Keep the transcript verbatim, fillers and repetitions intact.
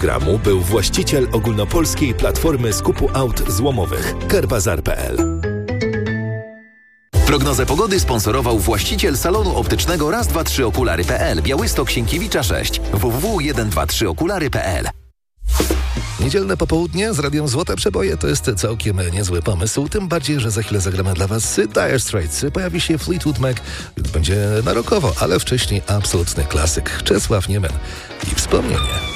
programu był właściciel ogólnopolskiej platformy skupu aut złomowych Kerbazar kropka p l. Prognozę pogody sponsorował właściciel salonu optycznego raz dwa trzy okulary kropka p l, Białystok Sienkiewicza sześć, w w w kropka sto dwadzieścia trzy okulary kropka p l. Niedzielne popołudnie z radiem Złote Przeboje to jest całkiem niezły pomysł, tym bardziej, że za chwilę zagramy dla Was Dire Straits. Pojawi się Fleetwood Mac, więc będzie na rockowo, ale wcześniej absolutny klasyk Czesław Niemen i wspomnienie.